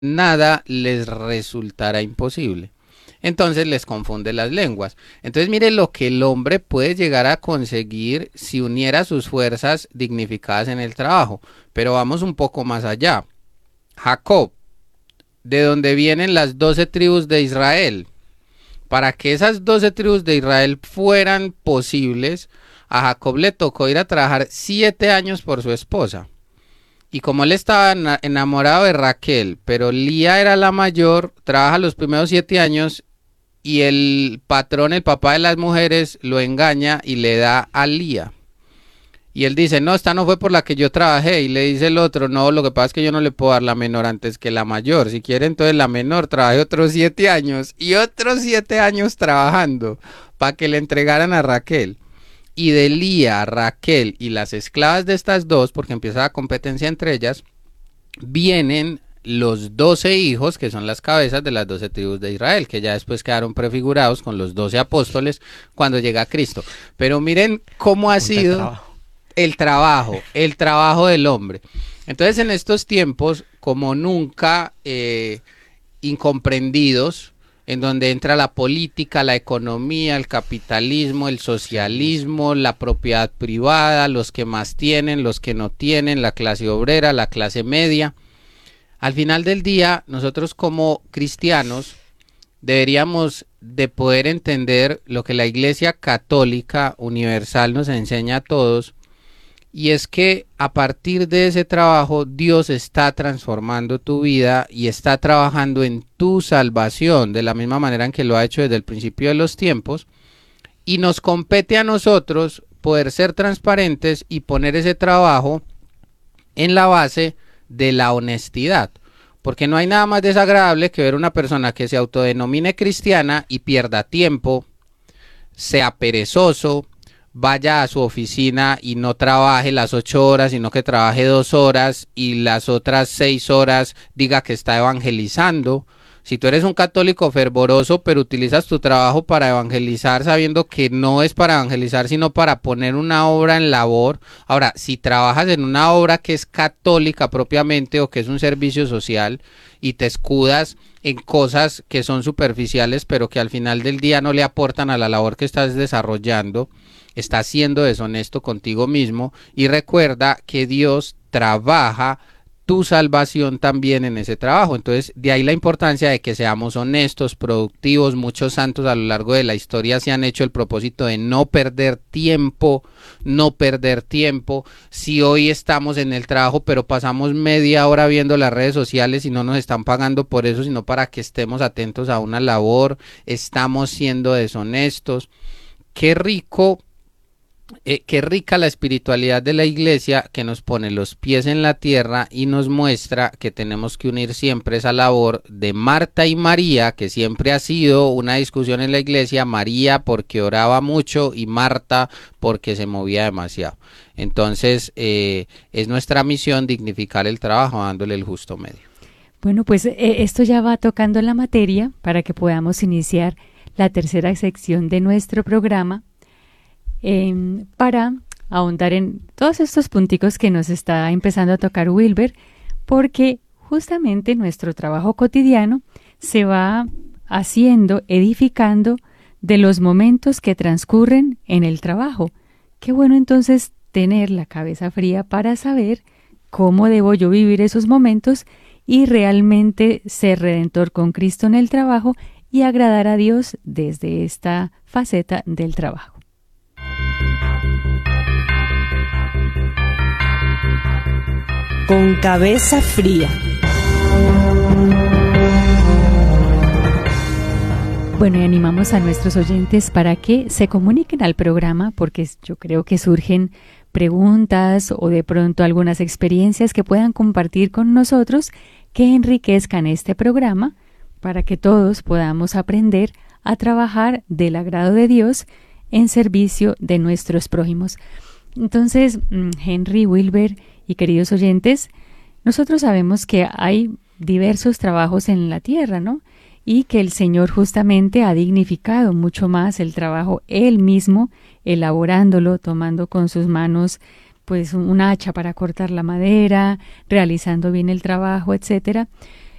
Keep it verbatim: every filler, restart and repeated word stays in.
nada les resultará imposible. Entonces les confunde las lenguas. Entonces mire lo que el hombre puede llegar a conseguir si uniera sus fuerzas dignificadas en el trabajo. Pero vamos un poco más allá. Jacob, de donde vienen las doce tribus de Israel. Para que esas doce tribus de Israel fueran posibles, a Jacob le tocó ir a trabajar siete años por su esposa. Y como él estaba enamorado de Raquel, pero Lía era la mayor, trabaja los primeros siete años y el patrón, el papá de las mujeres, lo engaña y le da a Lía. Y él dice, no, esta no fue por la que yo trabajé. Y le dice el otro, no, lo que pasa es que yo no le puedo dar la menor antes que la mayor. Si quiere, entonces la menor trabaje otros siete años y otros siete años trabajando para que le entregaran a Raquel. Y de Lía, Raquel y las esclavas de estas dos, porque empieza la competencia entre ellas, vienen los doce hijos, que son las cabezas de las doce tribus de Israel, que ya después quedaron prefigurados con los doce apóstoles cuando llega Cristo. Pero miren cómo ha sido trabajo. el trabajo, el trabajo del hombre. Entonces en estos tiempos, como nunca, eh, incomprendidos, en donde entra la política, la economía, el capitalismo, el socialismo, la propiedad privada, los que más tienen, los que no tienen, la clase obrera, la clase media. Al final del día, nosotros como cristianos deberíamos de poder entender lo que la Iglesia Católica Universal nos enseña a todos, y es que a partir de ese trabajo Dios está transformando tu vida y está trabajando en tu salvación de la misma manera en que lo ha hecho desde el principio de los tiempos, y nos compete a nosotros poder ser transparentes y poner ese trabajo en la base de la honestidad, porque no hay nada más desagradable que ver una persona que se autodenomine cristiana y pierda tiempo, sea perezoso, vaya a su oficina y no trabaje las ocho horas, sino que trabaje dos horas y las otras seis horas diga que está evangelizando. Si tú eres un católico fervoroso, pero utilizas tu trabajo para evangelizar sabiendo que no es para evangelizar, sino para poner una obra en labor. Ahora, si trabajas en una obra que es católica propiamente o que es un servicio social y te escudas en cosas que son superficiales, pero que al final del día no le aportan a la labor que estás desarrollando, estás siendo deshonesto contigo mismo. Y recuerda que Dios trabaja tu salvación también en ese trabajo. Entonces, de ahí la importancia de que seamos honestos, productivos. Muchos santos a lo largo de la historia se han hecho el propósito de no perder tiempo, no perder tiempo. Si hoy estamos en el trabajo, pero pasamos media hora viendo las redes sociales y no nos están pagando por eso, sino para que estemos atentos a una labor, estamos siendo deshonestos. Qué rico. Eh, qué rica la espiritualidad de la Iglesia, que nos pone los pies en la tierra y nos muestra que tenemos que unir siempre esa labor de Marta y María, que siempre ha sido una discusión en la Iglesia. María porque oraba mucho y Marta porque se movía demasiado. Entonces eh, es nuestra misión dignificar el trabajo dándole el justo medio. Bueno, pues eh, esto ya va tocando la materia para que podamos iniciar la tercera sección de nuestro programa, Eh, para ahondar en todos estos punticos que nos está empezando a tocar Wilber, porque justamente nuestro trabajo cotidiano se va haciendo, edificando de los momentos que transcurren en el trabajo. Qué bueno entonces tener la cabeza fría para saber cómo debo yo vivir esos momentos y realmente ser redentor con Cristo en el trabajo y agradar a Dios desde esta faceta del trabajo. Con cabeza fría. Bueno, y animamos a nuestros oyentes para que se comuniquen al programa, porque yo creo que surgen preguntas o de pronto algunas experiencias que puedan compartir con nosotros que enriquezcan este programa para que todos podamos aprender a trabajar del agrado de Dios en servicio de nuestros prójimos. Entonces, Henry, Wilber y queridos oyentes, nosotros sabemos que hay diversos trabajos en la tierra, ¿no? Y que el Señor justamente ha dignificado mucho más el trabajo Él mismo, elaborándolo, tomando con sus manos pues un hacha para cortar la madera, realizando bien el trabajo, etcétera.